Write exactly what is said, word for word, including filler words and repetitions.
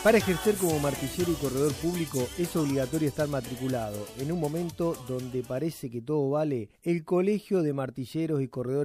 Para ejercer como martillero y corredor público es obligatorio estar matriculado. En un momento donde parece que todo vale, el Colegio de Martilleros y Corredores